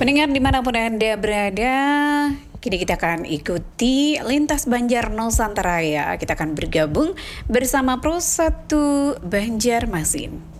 Pendengar dimanapun Anda berada, kini kita akan ikuti Lintas Banjar Nusantara ya. Kita akan bergabung bersama Pro 1 Banjarmasin.